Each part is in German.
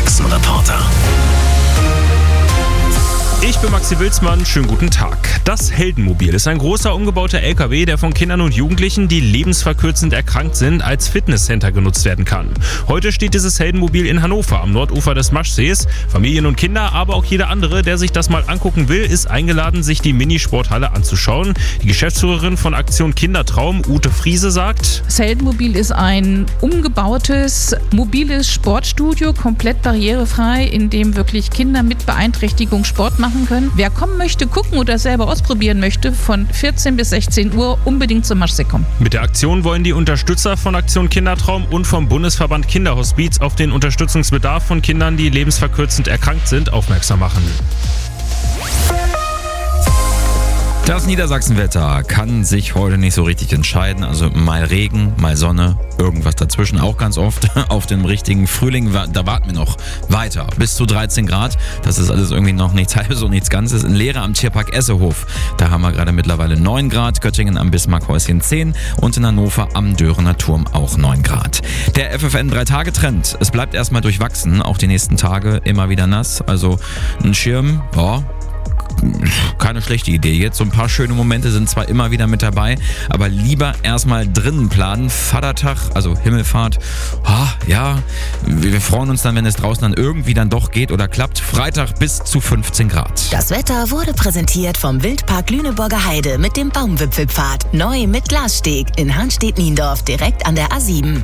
Sachsen-Reporter. Ich bin Maxi Wilsmann, schönen guten Tag. Das Heldenmobil ist ein großer umgebauter LKW, der von Kindern und Jugendlichen, die lebensverkürzend erkrankt sind, als Fitnesscenter genutzt werden kann. Heute steht dieses Heldenmobil in Hannover am Nordufer des Maschsees. Familien und Kinder, aber auch jeder andere, der sich das mal angucken will, ist eingeladen, sich die Minisporthalle anzuschauen. Die Geschäftsführerin von Aktion Kindertraum, Ute Friese, sagt: Das Heldenmobil ist ein umgebautes, mobiles Sportstudio, komplett barrierefrei, in dem wirklich Kinder mit Beeinträchtigung Sport machen können. Wer kommen möchte, gucken oder selber ausprobieren möchte, von 14 bis 16 Uhr unbedingt zum Maschsee kommen. Mit der Aktion wollen die Unterstützer von Aktion Kindertraum und vom Bundesverband Kinderhospiz auf den Unterstützungsbedarf von Kindern, die lebensverkürzend erkrankt sind, aufmerksam machen. Das Niedersachsenwetter kann sich heute nicht so richtig entscheiden. Also mal Regen, mal Sonne, irgendwas dazwischen auch ganz oft. Auf dem richtigen Frühling, da warten wir noch weiter. Bis zu 13 Grad. Das ist alles irgendwie noch nichts Halbes und nichts Ganzes. In Lehre am Tierpark Essehof, da haben wir gerade mittlerweile 9 Grad. Göttingen am Bismarckhäuschen 10 und in Hannover am Dörener Turm auch 9 Grad. Der FFN 3-Tage-Trend. Es bleibt erstmal durchwachsen. Auch die nächsten Tage immer wieder nass. Also ein Schirm, ja, keine schlechte Idee. Jetzt so ein paar schöne Momente sind zwar immer wieder mit dabei, aber lieber erstmal drinnen planen. Vatertag, also Himmelfahrt, ja, wir freuen uns dann, wenn es draußen dann irgendwie dann doch geht oder klappt. Freitag bis zu 15 Grad. Das Wetter wurde präsentiert vom Wildpark Lüneburger Heide mit dem Baumwipfelpfad. Neu mit Glassteg in Hanstedt-Niendorf, direkt an der A7.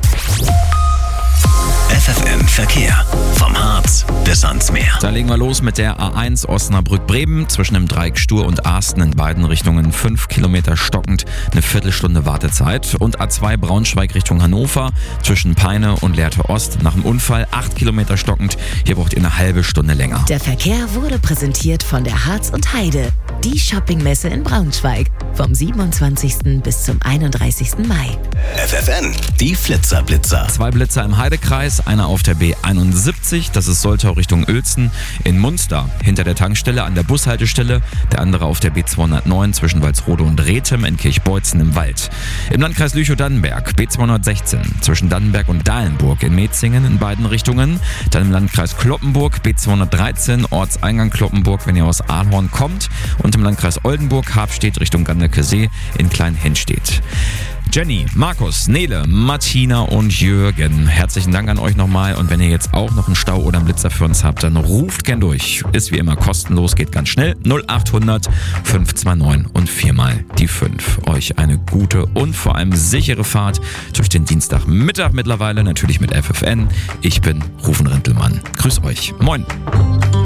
FFN Verkehr. Vom Harz bis ans Meer. Da legen wir los mit der A1 Osnabrück-Bremen. Zwischen dem Dreieck Stur und Arsten in beiden Richtungen 5 Kilometer stockend, eine Viertelstunde Wartezeit. Und A2 Braunschweig Richtung Hannover zwischen Peine und Lehrte Ost nach dem Unfall 8 Kilometer stockend. Hier braucht ihr eine halbe Stunde länger. Der Verkehr wurde präsentiert von der Harz und Heide. Die Shoppingmesse in Braunschweig. Vom 27. bis zum 31. Mai. FFN, die Flitzer-Blitzer. 2 Blitzer im Heidekreis, einer auf der B71, das ist Soltau Richtung Uelzen, in Munster hinter der Tankstelle an der Bushaltestelle, der andere auf der B209 zwischen Walsrode und Rethem in Kirchbeutzen im Wald. Im Landkreis Lüchow-Dannenberg B216 zwischen Dannenberg und Dahlenburg in Metzingen in beiden Richtungen, dann im Landkreis Cloppenburg B213 Ortseingang Cloppenburg, wenn ihr aus Ahlhorn kommt, und im Landkreis Oldenburg Habstedt Richtung Ganderkesee in Kleinhennstedt. Jenny, Markus, Nele, Martina und Jürgen, herzlichen Dank an euch nochmal. Und wenn ihr jetzt auch noch einen Stau oder einen Blitzer für uns habt, dann ruft gern durch. Ist wie immer kostenlos, geht ganz schnell. 0800 529 und 4 mal die 5. Euch eine gute und vor allem sichere Fahrt durch den Dienstagmittag mittlerweile, natürlich mit FFN. Ich bin Rufen Rintelmann. Grüß euch. Moin.